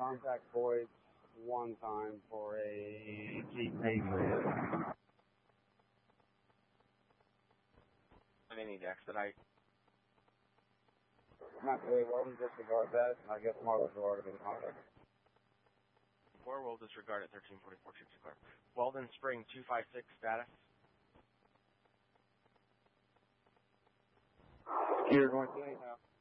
contact voids one time for a Jeep Patriot. I need to expedite. Not today, Weldon, disregard that. I guess Marlo's already been contacted. 4, we'll disregard at 1344 troops clear. Weldon Spring 256 status. You're going to now.